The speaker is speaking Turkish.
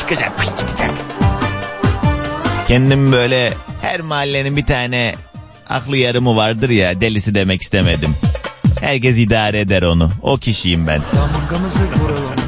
çıkacak. Kendim böyle her mahallenin bir tane aklı yarımı vardır ya, delisi demek istemedim. Herkes idare eder onu. O kişiyim ben.